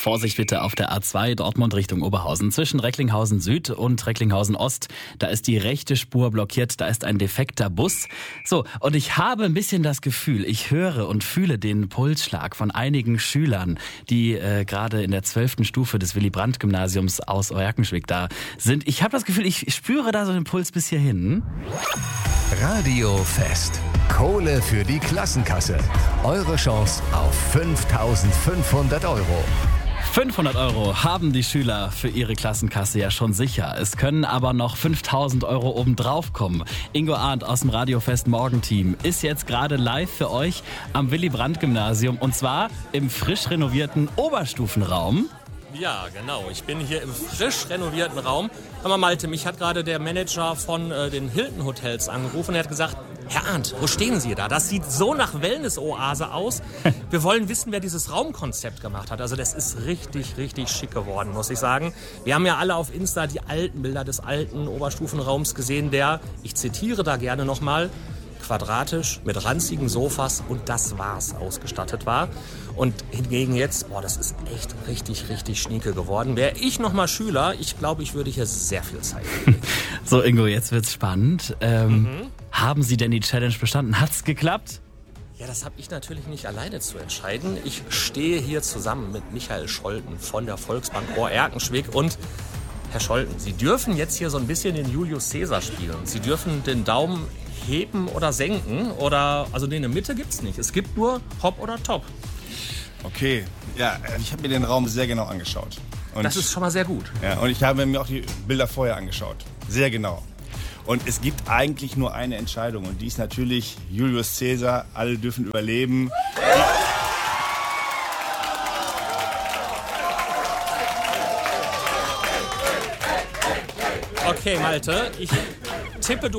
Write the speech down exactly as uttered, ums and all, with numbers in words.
Vorsicht bitte auf der A zwei Dortmund Richtung Oberhausen. Zwischen Recklinghausen Süd und Recklinghausen Ost, da ist die rechte Spur blockiert, da ist ein defekter Bus. So, und ich habe ein bisschen das Gefühl, ich höre und fühle den Pulsschlag von einigen Schülern, die äh, gerade in der zwölften Stufe des Willy-Brandt-Gymnasiums aus Oerkenschwick da sind. Ich habe das Gefühl, ich spüre da so den Puls bis hierhin. Radio Fest. Kohle für die Klassenkasse. Eure Chance auf fünftausendfünfhundert Euro. fünfhundert Euro haben die Schüler für ihre Klassenkasse ja schon sicher. Es können aber noch fünftausend Euro obendrauf kommen. Ingo Arndt aus dem Radiofest Morgenteam ist jetzt gerade live für euch am Willy-Brandt-Gymnasium und zwar im frisch renovierten Oberstufenraum. Ja, genau. Ich bin hier im frisch renovierten Raum. Hör mal, Malte, mich hat gerade der Manager von äh, den Hilton Hotels angerufen. Er hat gesagt, Herr Arndt, wo stehen Sie da? Das sieht so nach Wellness-Oase aus. Wir wollen wissen, wer dieses Raumkonzept gemacht hat. Also das ist richtig, richtig schick geworden, muss ich sagen. Wir haben ja alle auf Insta die alten Bilder des alten Oberstufenraums gesehen, der, ich zitiere da gerne nochmal, quadratisch mit ranzigen Sofas und das war's ausgestattet war. Und hingegen jetzt, boah, das ist echt richtig, richtig schnieke geworden. Wäre ich noch mal Schüler, ich glaube, ich würde hier sehr viel Zeit haben. So, Ingo, jetzt wird's spannend. Ähm, mhm. Haben Sie denn die Challenge bestanden? Hat's geklappt? Ja, das habe ich natürlich nicht alleine zu entscheiden. Ich stehe hier zusammen mit Michael Scholten von der Volksbank Oerkenschwick und Herr Scholten, Sie dürfen jetzt hier so ein bisschen den Julius Caesar spielen. Sie dürfen den Daumen heben oder senken oder, also nee, eine Mitte gibt's nicht. Es gibt nur Hop oder Top. Okay, ja, ich habe mir den Raum sehr genau angeschaut. Und das ist schon mal sehr gut. Ja, und ich habe mir auch die Bilder vorher angeschaut. Sehr genau. Und es gibt eigentlich nur eine Entscheidung und die ist natürlich Julius Caesar. Alle dürfen überleben. Okay, Malte, ich tippe, du